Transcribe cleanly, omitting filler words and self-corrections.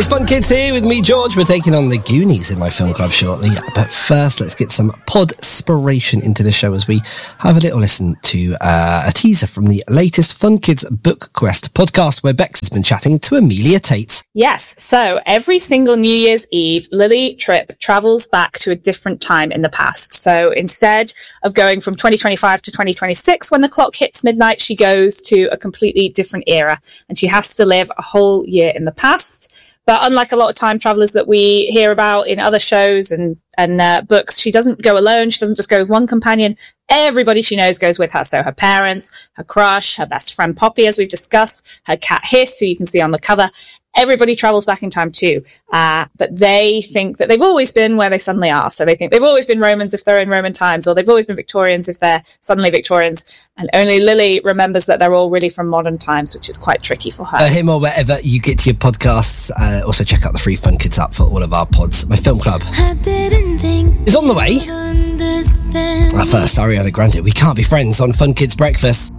It's Fun Kids here with me, George. We're taking on the Goonies in my film club shortly. But first, let's get some pod-spiration into the show as we have a little listen to a teaser from the latest Fun Kids Book Quest podcast where Bex has been chatting to Amelia Tate. Yes, so every single New Year's Eve, Lily Tripp travels back to a different time in the past. So instead of going from 2025 to 2026, when the clock hits midnight, she goes to a completely different era and she has to live a whole year in the past. But unlike a lot of time travelers that we hear about in other shows and books, she doesn't go alone. She doesn't just go with one companion. Everybody she knows goes with her. So her parents, her crush, her best friend Poppy, as we've discussed, her cat Hiss, who you can see on the cover. Everybody travels back in time too. But they think that they've always been where they suddenly are. So they think they've always been Romans if they're in Roman times, or they've always been Victorians if they're suddenly Victorians. And only Lily remembers that they're all really from modern times, which is quite tricky for her. Him or wherever you get to your podcasts. Also check out the free Fun Kids app for all of our pods. My film club is on the way. First, Ariana Grande, We Can't Be Friends on Fun Kids Breakfast.